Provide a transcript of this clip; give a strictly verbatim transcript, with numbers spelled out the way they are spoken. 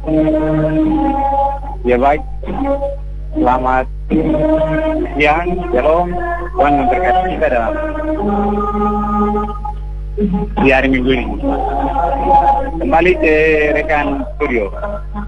Ya baik, selamat siang, shalom, Tuhan memberkati kita dalam di hari Minggu ini. Kembali ke rekan studio.